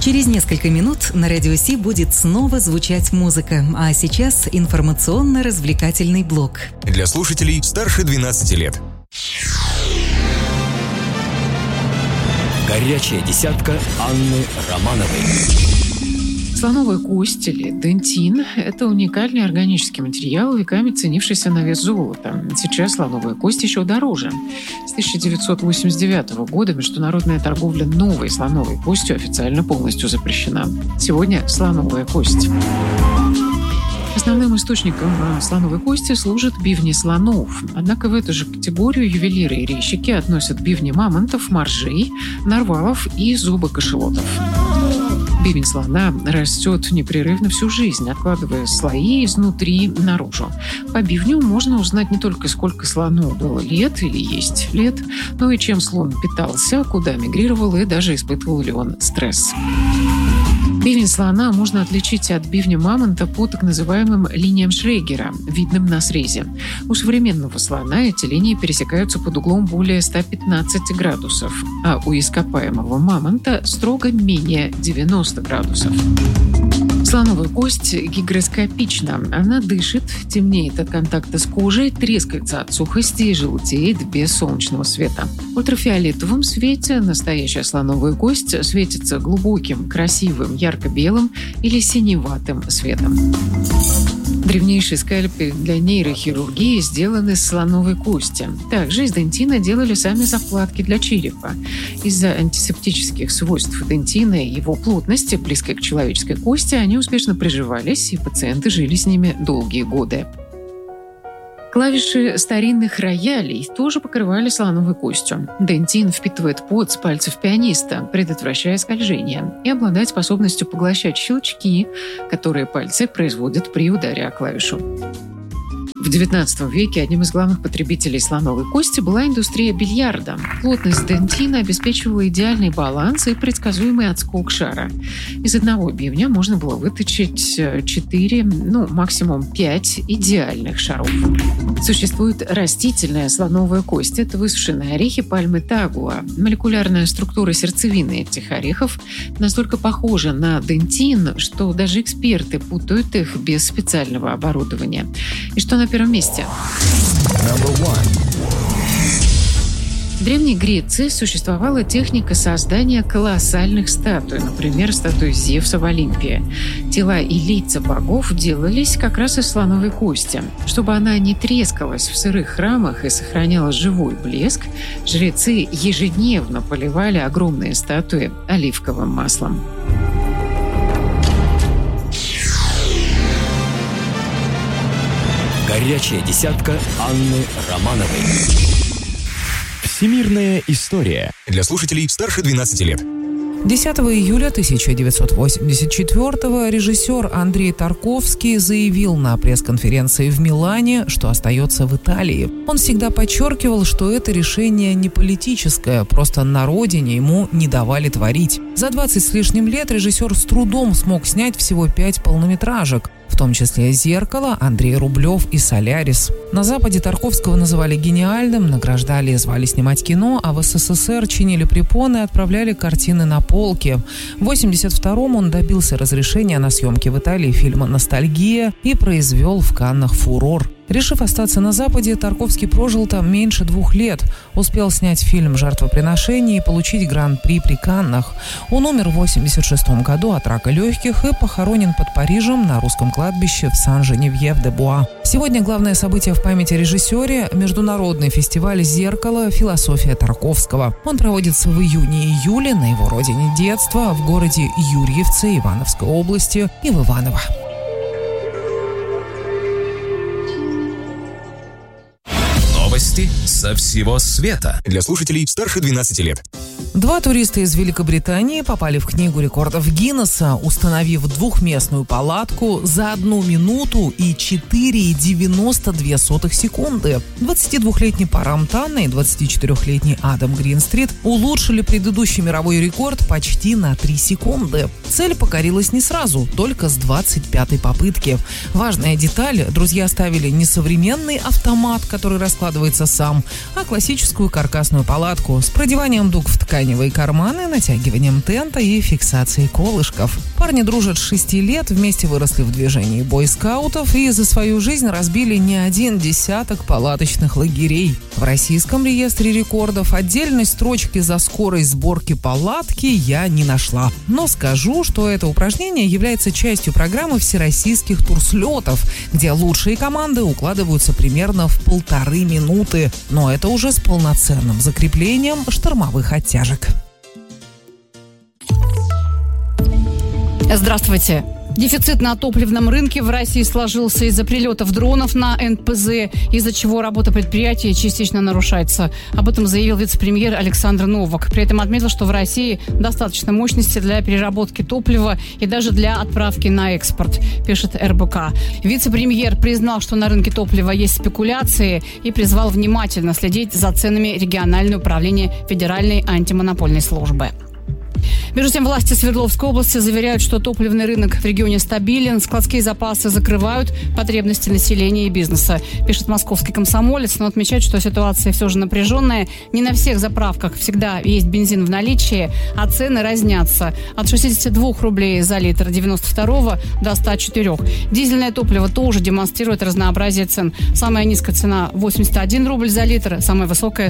Через несколько минут на Радио Си будет снова звучать музыка, а сейчас информационно-развлекательный блок. Для слушателей старше 12 лет. Горячая десятка Анны Романовой. Слоновая кость или дентин – это уникальный органический материал, веками ценившийся на вес золота. Сейчас слоновая кость еще дороже. С 1989 года международная торговля новой слоновой костью официально полностью запрещена. Сегодня слоновая кость. Основным источником слоновой кости служат бивни слонов. Однако в эту же категорию ювелиры и резчики относят бивни мамонтов, моржей, нарвалов и зубы кашалотов. Бивень слона растет непрерывно всю жизнь, откладывая слои изнутри наружу. По бивню можно узнать не только, сколько слону было лет или есть лет, но и чем слон питался, куда мигрировал и даже испытывал ли он стресс. Бивень слона можно отличить от бивня мамонта по так называемым линиям Шрейгера, видным на срезе. У современного слона эти линии пересекаются под углом более 115 градусов, а у ископаемого мамонта строго менее 90 градусов. Слоновая кость гигроскопична. Она дышит, темнеет от контакта с кожей, трескается от сухости и желтеет без солнечного света. В ультрафиолетовом свете настоящая слоновая кость светится глубоким, красивым, ярко-белым или синеватым светом. Древнейшие скальпели для нейрохирургии сделаны из слоновой кости. Также из дентина делали сами закладки для черепа. Из-за антисептических свойств дентина и его плотности, близкой к человеческой кости, они успешно приживались, и пациенты жили с ними долгие годы. Клавиши старинных роялей тоже покрывали слоновой костью. Дентин впитывает пот с пальцев пианиста, предотвращая скольжение, и обладает способностью поглощать щелчки, которые пальцы производят при ударе о клавишу. В XIX веке одним из главных потребителей слоновой кости была индустрия бильярда. Плотность дентина обеспечивала идеальный баланс и предсказуемый отскок шара. Из одного бивня можно было выточить 4, максимум 5 идеальных шаров. Существует растительная слоновая кость. Это высушенные орехи пальмы тагуа. Молекулярная структура сердцевины этих орехов настолько похожа на дентин, что даже эксперты путают их без специального оборудования. И что на первом месте? В Древней Греции существовала техника создания колоссальных статуй, например, статуи Зевса в Олимпии. Тела и лица богов делались как раз из слоновой кости. Чтобы она не трескалась в сырых храмах и сохраняла живой блеск, жрецы ежедневно поливали огромные статуи оливковым маслом. Горячая десятка Анны Романовой. Всемирная история. Для слушателей старше 12 лет. 10 июля 1984-го режиссер Андрей Тарковский заявил на пресс-конференции в Милане, что остается в Италии. Он всегда подчеркивал, что это решение не политическое, просто на родине ему не давали творить. За 20 с лишним лет режиссер с трудом смог снять всего 5 полнометражек, в том числе «Зеркало», Андрей Рублев и «Солярис». На Западе Тарковского называли гениальным, награждали и звали снимать кино, а в СССР чинили препоны и отправляли картины на полки. В 1982-м он добился разрешения на съемки в Италии фильма «Ностальгия» и произвел в Каннах фурор. Решив остаться на Западе, Тарковский прожил там меньше 2 лет. Успел снять фильм «Жертвоприношение» и получить гран-при при Каннах. Он умер в 1986 году от рака легких и похоронен под Парижем на русском кладбище в Сан-Женевьев-де-Буа. Сегодня главное событие в памяти о режиссере – международный фестиваль «Зеркало. Философия Тарковского». Он проводится в июне-июле на его родине детства в городе Юрьевце Ивановской области и в Иваново. Новости со всего света. Для слушателей старше 12 лет. 2 туриста из Великобритании попали в книгу рекордов Гиннесса, установив 2-местную палатку за 1 минуту и 4,92 секунды. 22-летний Парам Танна и 24-летний Адам Гринстрит улучшили предыдущий мировой рекорд почти на 3 секунды. Цель покорилась не сразу, только с 25-й попытки. Важная деталь: друзья ставили не современный автомат, который раскладывается сам, а классическую каркасную палатку с продеванием дуг в ткани тканевые карманы, натягиванием тента и фиксацией колышков. Парни дружат с 6 лет, вместе выросли в движении бойскаутов и за свою жизнь разбили не один десяток палаточных лагерей. В российском реестре рекордов отдельной строчки за скорость сборки палатки я не нашла. Но скажу, что это упражнение является частью программы всероссийских турслетов, где лучшие команды укладываются примерно в 1,5 минуты. Но это уже с полноценным закреплением штормовых оттяжек. Здравствуйте. Дефицит на топливном рынке в России сложился из-за прилетов дронов на НПЗ, из-за чего работа предприятия частично нарушается. Об этом заявил вице-премьер Александр Новак. При этом отметил, что в России достаточно мощности для переработки топлива и даже для отправки на экспорт, пишет РБК. Вице-премьер признал, что на рынке топлива есть спекуляции и призвал внимательно следить за ценами регионального управления Федеральной антимонопольной службы. Между тем, власти Свердловской области заверяют, что топливный рынок в регионе стабилен, складские запасы закрывают потребности населения и бизнеса, пишет московский «Комсомолец», но отмечает, что ситуация все же напряженная. Не на всех заправках всегда есть бензин в наличии, а цены разнятся от 62 рублей за литр 92 до 104. Дизельное топливо тоже демонстрирует разнообразие цен. Самая низкая цена 81 рубль за литр, самая высокая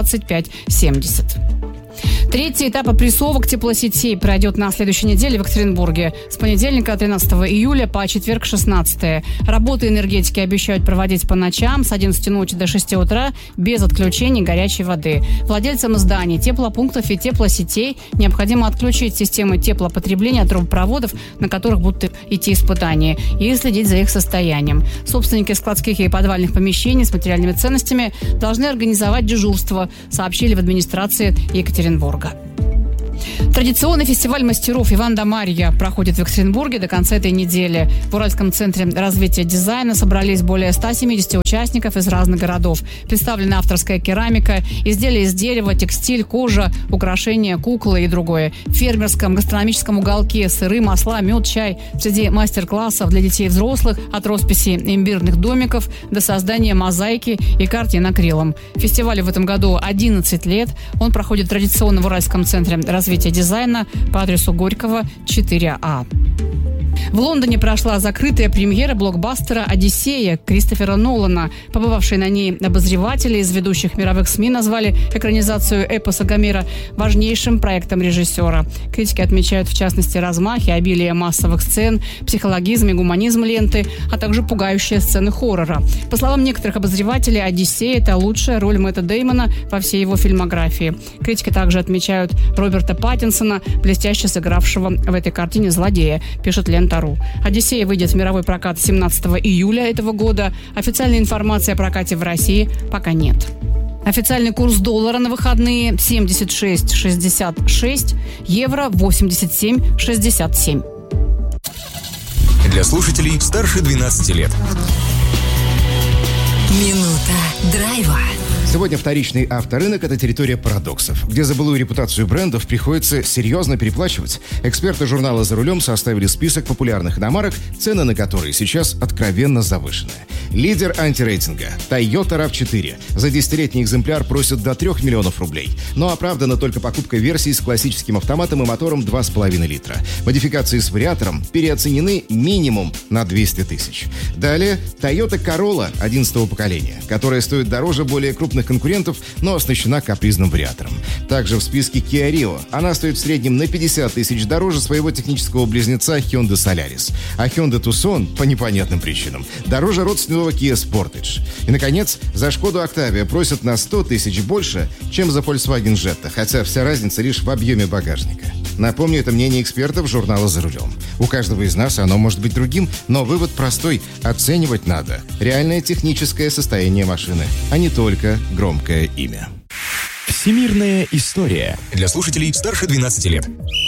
125,70. Третий этап опрессовок теплосетей пройдет на следующей неделе в Екатеринбурге. С понедельника 13 июля по четверг 16. Работы энергетики обещают проводить по ночам с 11 ночи до 6 утра без отключений горячей воды. Владельцам зданий, теплопунктов и теплосетей необходимо отключить системы теплопотребления трубопроводов, на которых будут идти испытания, и следить за их состоянием. Собственники складских и подвальных помещений с материальными ценностями должны организовать дежурство, сообщили в администрации Екатеринбурга. Традиционный фестиваль мастеров «Иван да Марья» проходит в Екатеринбурге до конца этой недели. В Уральском центре развития дизайна собрались более 170 участников из разных городов. Представлена авторская керамика, изделия из дерева, текстиль, кожа, украшения, куклы и другое. В фермерском, гастрономическом уголке сыры, масла, мед, чай. Среди мастер-классов для детей и взрослых от росписи имбирных домиков до создания мозаики и картин акрилом. Фестивалю в этом году 11 лет. Он проходит традиционно в Уральском центре развития дизайна по адресу Горького, 4А. В Лондоне прошла закрытая премьера блокбастера «Одиссея» Кристофера Нолана. Побывавшие на ней обозреватели из ведущих мировых СМИ назвали экранизацию эпоса Гомера важнейшим проектом режиссера. Критики отмечают, в частности, размах и обилие массовых сцен, психологизм и гуманизм ленты, а также пугающие сцены хоррора. По словам некоторых обозревателей, «Одиссея» — это лучшая роль Мэтта Дэймона во всей его фильмографии. Критики также отмечают Роберта Паттинсона, блестяще сыгравшего в этой картине злодея, пишет Лента.ру. «Одиссея» выйдет в мировой прокат 17 июля этого года. Официальной информации о прокате в России пока нет. Официальный курс доллара на выходные 76,66, евро 87,67. Для слушателей старше 12 лет. Минута драйва. Сегодня вторичный авторынок – это территория парадоксов, где за былую репутацию брендов приходится серьезно переплачивать. Эксперты журнала «За рулем» составили список популярных иномарок, цены на которые сейчас откровенно завышены. Лидер антирейтинга – Toyota RAV4. За 10-летний экземпляр просят до 3 миллионов рублей. Но оправдана только покупка версии с классическим автоматом и мотором 2,5 литра. Модификации с вариатором переоценены минимум на 200 тысяч. Далее Toyota Corolla 11-го поколения, которая стоит дороже более крупных конкурентов, но оснащена капризным вариатором. Также в списке Kia Rio. Она стоит в среднем на 50 тысяч дороже своего технического близнеца Hyundai Solaris. А Hyundai Tucson, по непонятным причинам, дороже родственного Kia Sportage. И, наконец, за Шкоду Octavia просят на 100 тысяч больше, чем за Volkswagen Jetta, хотя вся разница лишь в объеме багажника. Напомню, это мнение экспертов журнала «За рулем». У каждого из нас оно может быть другим, но вывод простой. Оценивать надо реальное техническое состояние машины, а не только громкое имя. Всемирная история. Для слушателей старше 12 лет.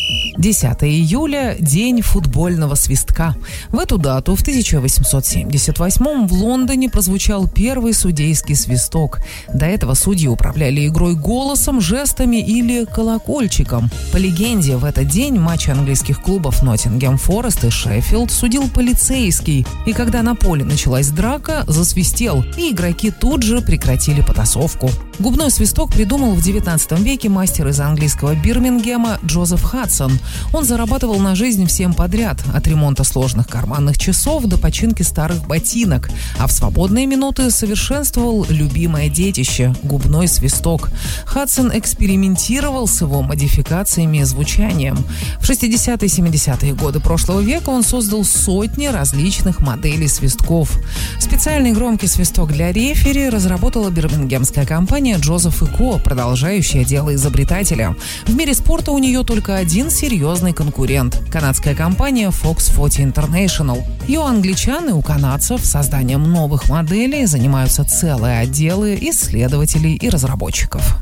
10 июля – день футбольного свистка. В эту дату в 1878 в Лондоне прозвучал первый судейский свисток. До этого судьи управляли игрой голосом, жестами или колокольчиком. По легенде, в этот день матчи английских клубов Ноттингем Форест и Шеффилд судил полицейский. И когда на поле началась драка, засвистел, и игроки тут же прекратили потасовку. Губной свисток придумал в 19 веке мастер из английского Бирмингема Джозеф Хадсон. Он зарабатывал на жизнь всем подряд, от ремонта сложных карманных часов до починки старых ботинок. А в свободные минуты совершенствовал любимое детище – губной свисток. Хадсон экспериментировал с его модификациями и звучанием. В 60-е и 70-е годы прошлого века он создал сотни различных моделей свистков. Специальный громкий свисток для рефери разработала бирмингемская компания Джозеф & Ко, продолжающая дело изобретателя. В мире спорта у нее только один серьезный конкурент – канадская компания Fox 40 International. И у англичан, и у канадцев созданием новых моделей занимаются целые отделы исследователей и разработчиков.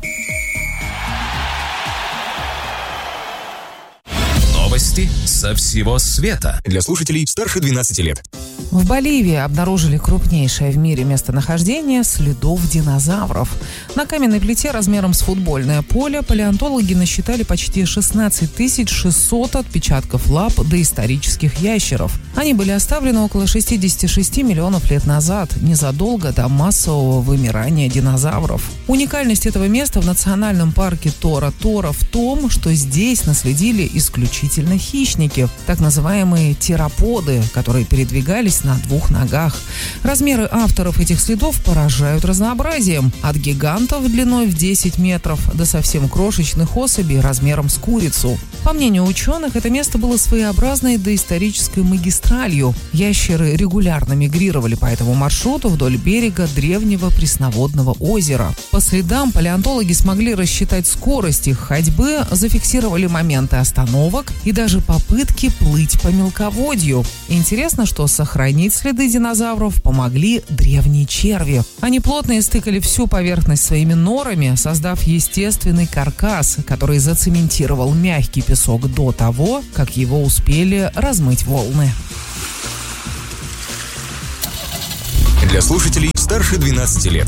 Новости со всего света. Для слушателей старше 12 лет. В Боливии обнаружили крупнейшее в мире местонахождение следов динозавров. На каменной плите размером с футбольное поле палеонтологи насчитали почти 16 600 отпечатков лап доисторических ящеров. Они были оставлены около 66 миллионов лет назад, незадолго до массового вымирания динозавров. Уникальность этого места в национальном парке Тора-Тора в том, что здесь наследили исключительно хищники, так называемые тероподы, которые передвигались на двух ногах. Размеры авторов этих следов поражают разнообразием. От гигантов длиной в 10 метров до совсем крошечных особей размером с курицу. По мнению ученых, это место было своеобразной доисторической магистралью. Ящеры регулярно мигрировали по этому маршруту вдоль берега древнего пресноводного озера. По следам палеонтологи смогли рассчитать скорость их ходьбы, зафиксировали моменты остановок и даже попытки плыть по мелководью. Интересно, что сохранить следы динозавров помогли древние черви. Они плотно истыкали всю поверхность своими норами, создав естественный каркас, который зацементировал мягкий песок до того, как его успели размыть волны. Для слушателей старше 12 лет.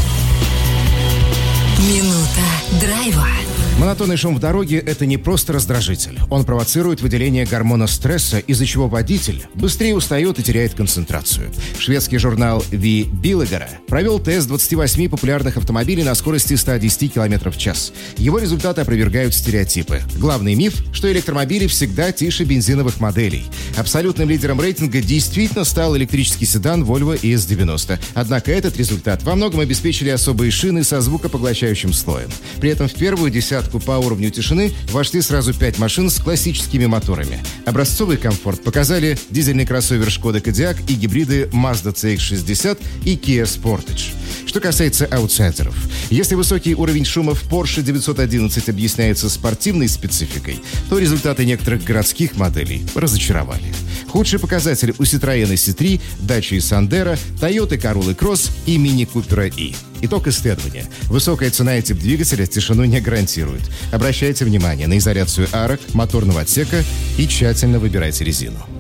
Минута драйва. Монотонный шум в дороге – это не просто раздражитель. Он провоцирует выделение гормона стресса, из-за чего водитель быстрее устает и теряет концентрацию. Шведский журнал Ви Билlegere провел тест 28 популярных автомобилей на скорости 110 км в час. Его результаты опровергают стереотипы. Главный миф – что электромобили всегда тише бензиновых моделей. Абсолютным лидером рейтинга действительно стал электрический седан Volvo ES90. Однако этот результат во многом обеспечили особые шины со звукопоглощающим слоем. При этом в первую десятку по уровню тишины вошли сразу 5 машин с классическими моторами. Образцовый комфорт показали дизельный кроссовер Skoda Kodiaq и гибриды Mazda CX-60 и Kia Sportage. Что касается аутсайдеров, если высокий уровень шума в Porsche 911 объясняется спортивной спецификой, то результаты некоторых городских моделей разочаровали. Худший показатель у Citroёn C3, Dacia Sandero, Toyota Corolla Cross и Mini Cooper E. Итог исследования. Высокая цена и тип двигателя тишину не гарантирует. Обращайте внимание на изоляцию арок, моторного отсека и тщательно выбирайте резину.